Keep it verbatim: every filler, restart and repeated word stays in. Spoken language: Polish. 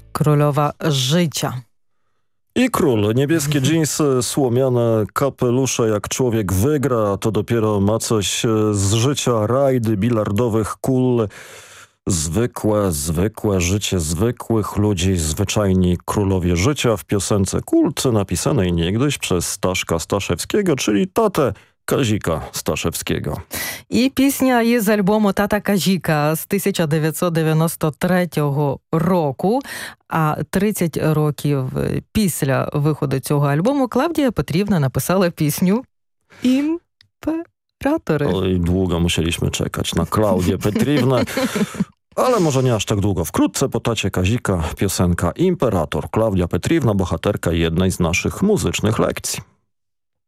Królowa życia. I król. Niebieskie dżinsy, słomiane kapelusze, jak człowiek wygra, to dopiero ma coś z życia, rajdy bilardowych kul. Zwykłe, zwykłe życie zwykłych ludzi, zwyczajni królowie życia w piosence Kult, napisanej niegdyś przez Staszka Staszewskiego, czyli tatę Kazika Staszewskiego. І пісня є з альбому «Тата Казіка» з тисяча дев'ятсот дев'яносто третього року, а тридцять років після виходу цього альбому Клавдія Петрівна написала пісню «Імператори». Oj, długo musieliśmy czekać na Klaudię Petriwnę. Ale może nie aż tak długo. Wkrótce po tacie Kazika piosenka Imperator. Klaudia Petriwna, bohaterka jednej z naszych muzycznych lekcji.